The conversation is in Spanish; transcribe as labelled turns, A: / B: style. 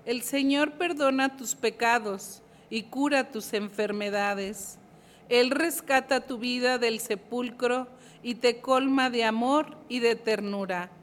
A: El Señor perdona tus pecados y cura tus enfermedades. Él rescata tu vida del sepulcro y te colma de amor y de ternura.